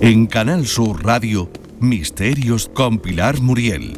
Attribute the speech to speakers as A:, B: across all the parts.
A: En Canal Sur Radio, Misterios con Pilar Muriel.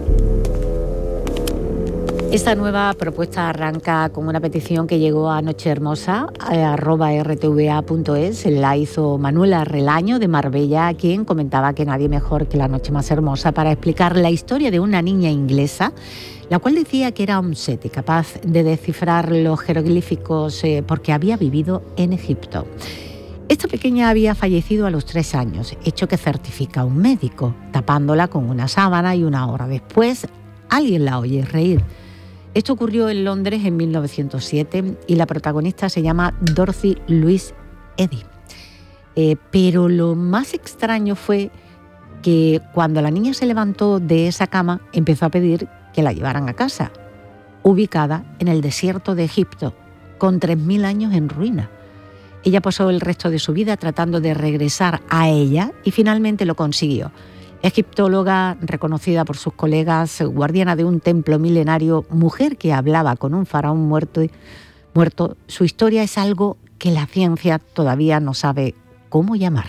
B: Esta nueva propuesta arranca con una petición que llegó a nochehermosa, @rtva.es. La hizo Manuela Relaño de Marbella, quien comentaba que nadie mejor que la noche más hermosa para explicar la historia de una niña inglesa, la cual decía que era un seti, capaz de descifrar los jeroglíficos porque había vivido en Egipto. Esta pequeña había fallecido a los 3 años, hecho que certifica un médico, tapándola con una sábana, y una hora después alguien la oye reír. Esto ocurrió en Londres en 1907 y la protagonista se llama Dorothy Louise Eddy. Pero lo más extraño fue que cuando la niña se levantó de esa cama, empezó a pedir que la llevaran a casa, ubicada en el desierto de Egipto, con 3.000 años en ruina. Ella pasó el resto de su vida tratando de regresar a ella y finalmente lo consiguió. Egiptóloga reconocida por sus colegas, guardiana de un templo milenario, mujer que hablaba con un faraón muerto, su historia es algo que la ciencia todavía no sabe cómo llamar.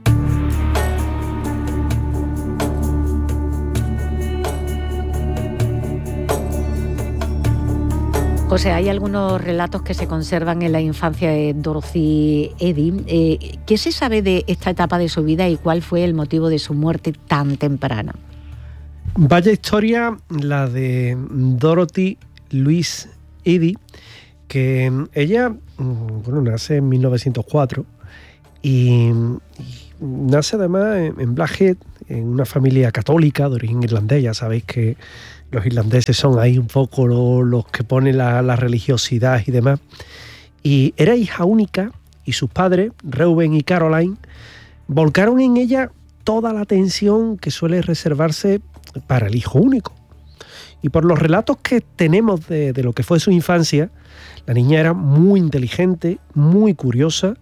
B: José, hay algunos relatos que se conservan en la infancia de Dorothy Eddy. ¿Qué se sabe de esta etapa de su vida y cuál fue el motivo de su muerte tan temprana?
C: Vaya historia la de Dorothy Louise Eddy, que ella nace en 1904 y nace además en Blackheath, en una familia católica de origen irlandés. Ya sabéis que los irlandeses son ahí un poco los que ponen la religiosidad y demás. Y era hija única y sus padres, Reuben y Caroline, volcaron en ella toda la atención que suele reservarse para el hijo único. Y por los relatos que tenemos de lo que fue su infancia, la niña era muy inteligente, muy curiosa,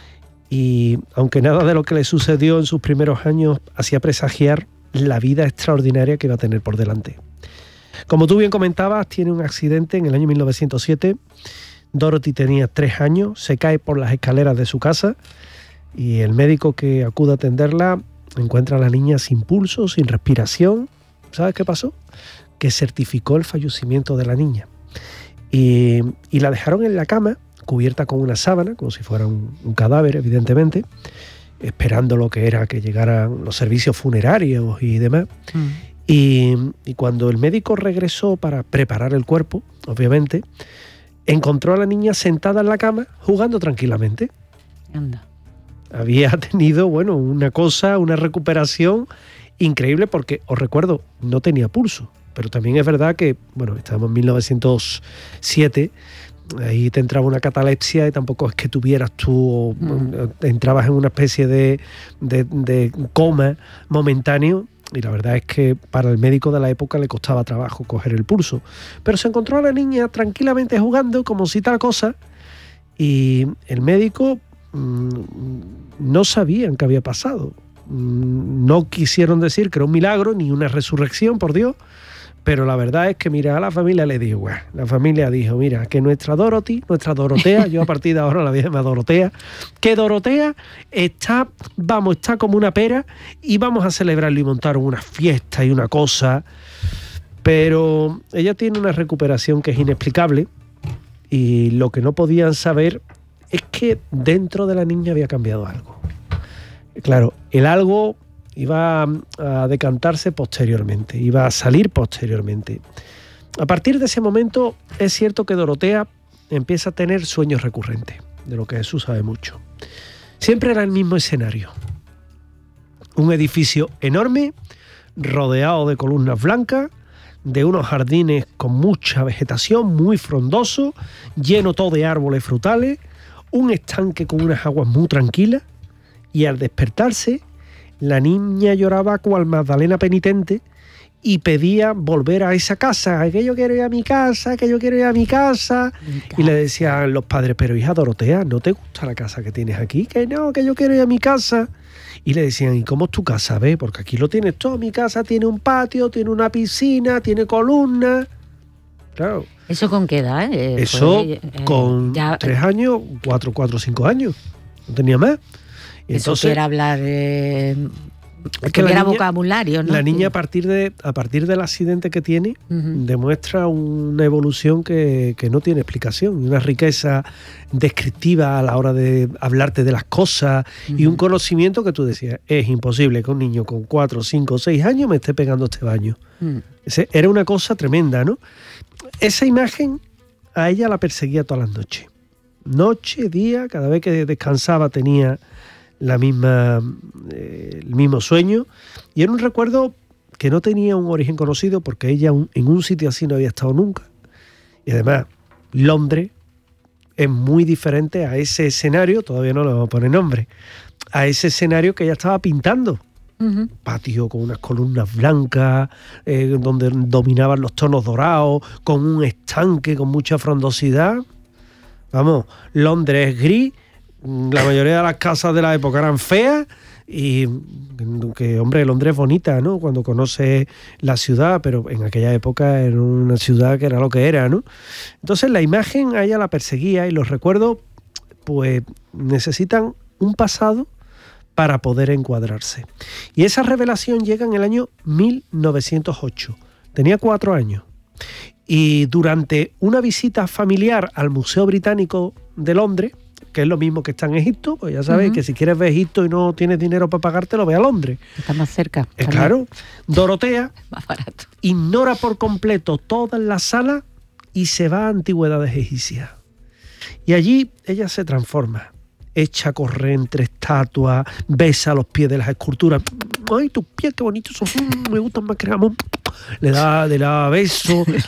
C: y aunque nada de lo que le sucedió en sus primeros años hacía presagiar la vida extraordinaria que iba a tener por delante. Como tú bien comentabas, tiene un accidente en el año 1907. Dorothy tenía 3 años, se cae por las escaleras de su casa y el médico que acude a atenderla encuentra a la niña sin pulso, sin respiración. ¿Sabes qué pasó? Que certificó el fallecimiento de la niña. Y la dejaron en la cama, cubierta con una sábana, como si fuera un cadáver, evidentemente, esperando lo que era que llegaran los servicios funerarios y demás. Y cuando el médico regresó para preparar el cuerpo, obviamente, encontró a la niña sentada en la cama jugando tranquilamente.
B: Anda.
C: Había tenido, una recuperación increíble porque, os recuerdo, no tenía pulso. Pero también es verdad que, estábamos en 1907, ahí te entraba una catalepsia y tampoco es que tuvieras tú, entrabas en una especie de coma momentáneo. Y la verdad es que para el médico de la época le costaba trabajo coger el pulso. Pero se encontró a la niña tranquilamente jugando como si tal cosa, y el médico no sabían qué había pasado. No quisieron decir que era un milagro ni una resurrección, por Dios, pero la verdad es que, a la familia le dijo, la familia dijo, que nuestra Dorotea, yo a partir de ahora la voy a llamar Dorotea, que Dorotea está como una pera y vamos a celebrarlo y montar una fiesta y una cosa. Pero ella tiene una recuperación que es inexplicable y lo que no podían saber es que dentro de la niña había cambiado algo. Claro, el algo iba a decantarse posteriormente, iba a salir posteriormente. A partir de ese momento es cierto que Dorotea empieza a tener sueños recurrentes, de lo que Jesús sabe mucho. Siempre era el mismo escenario. Un edificio enorme, rodeado de columnas blancas, de unos jardines con mucha vegetación, muy frondoso, lleno todo de árboles frutales, un estanque con unas aguas muy tranquilas, y al despertarse, la niña lloraba cual Magdalena penitente y pedía volver a esa casa, que yo quiero ir a mi casa, que yo quiero ir a mi casa. Y le decían los padres, pero hija Dorotea, ¿no te gusta la casa que tienes aquí? Que no, que yo quiero ir a mi casa. Y le decían, ¿y cómo es tu casa? Ve, porque aquí lo tienes todo, mi casa tiene un patio, tiene una piscina, tiene columnas. Claro.
B: ¿Eso con qué edad?
C: Eso con 3 años, 4 o 5 años, no tenía más. Y
B: eso quiere hablar,
C: es que
B: que tuviera vocabulario, ¿no?
C: La niña a partir del accidente que tiene demuestra una evolución que no tiene explicación, una riqueza descriptiva a la hora de hablarte de las cosas y un conocimiento que tú decías, es imposible que un niño con 4, 5, 6 años me esté pegando este baño. Era una cosa tremenda, ¿no? Esa imagen a ella la perseguía todas las noches. Noche, día, cada vez que descansaba tenía el mismo sueño, y era un recuerdo que no tenía un origen conocido porque ella en un sitio así no había estado nunca. Y además, Londres es muy diferente a ese escenario, todavía no le vamos a poner nombre, a ese escenario que ella estaba pintando. Patio con unas columnas blancas, donde dominaban los tonos dorados, con un estanque con mucha frondosidad. Vamos, Londres es gris, la mayoría de las casas de la época eran feas y que, hombre, Londres es bonita, ¿no? Cuando conoces la ciudad, pero en aquella época era una ciudad que era lo que era, ¿no? Entonces la imagen a ella la perseguía y los recuerdos, pues, necesitan un pasado para poder encuadrarse. Y esa revelación llega en el año 1908. Tenía 4 años. Y durante una visita familiar al Museo Británico de Londres, que es lo mismo que está en Egipto, pues ya sabes que si quieres ver Egipto y no tienes dinero para pagártelo, ve a Londres.
B: Está más cerca.
C: Claro. Dorotea
B: más barato.
C: Ignora por completo toda la sala y se va a antigüedades egipcias. Y allí ella se transforma. Echa a correr entre estatuas, besa los pies de las esculturas. ¡Ay, tus pies qué bonitos son! Me gustan más que jamón. Le da beso,